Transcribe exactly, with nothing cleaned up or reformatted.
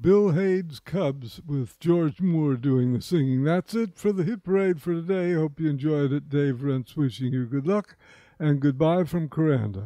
Bill Hade's Cubs with George Moore doing the singing. That's it for the Hit Parade for today. Hope you enjoyed it. Dave Rentz wishing you good luck, and goodbye from Coranda.